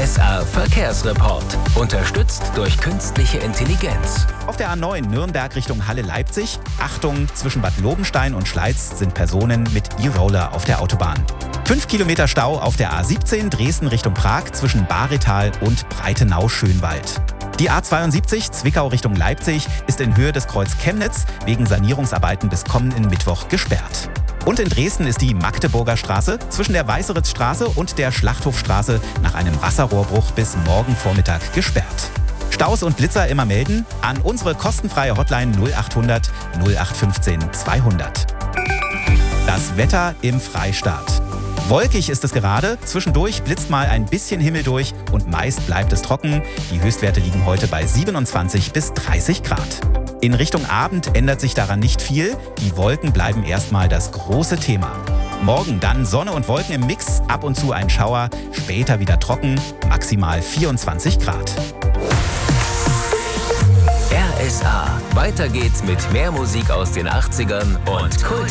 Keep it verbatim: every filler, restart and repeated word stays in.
S R Verkehrsreport. Unterstützt durch künstliche Intelligenz. Auf der A neun Nürnberg Richtung Halle-Leipzig. Achtung, zwischen Bad Lobenstein und Schleiz sind Personen mit E-Roller auf der Autobahn. Fünf Kilometer Stau auf der A siebzehn Dresden Richtung Prag zwischen Baretal und Breitenau-Schönwald. Die A zweiundsiebzig Zwickau Richtung Leipzig ist in Höhe des Kreuz Chemnitz wegen Sanierungsarbeiten bis kommenden Mittwoch gesperrt. Und in Dresden ist die Magdeburger Straße zwischen der Weißeritzstraße und der Schlachthofstraße nach einem Wasserrohrbruch bis morgen Vormittag gesperrt. Staus und Blitzer immer melden an unsere kostenfreie Hotline null achthundert null acht fünfzehn zweihundert. Das Wetter im Freistaat. Wolkig ist es gerade, zwischendurch blitzt mal ein bisschen Himmel durch und meist bleibt es trocken. Die Höchstwerte liegen heute bei siebenundzwanzig bis dreißig Grad. In Richtung Abend ändert sich daran nicht viel. Die Wolken bleiben erstmal das große Thema. Morgen dann Sonne und Wolken im Mix, ab und zu ein Schauer, später wieder trocken, maximal vierundzwanzig Grad. R S A. Weiter geht's mit mehr Musik aus den achtzigern und Kult.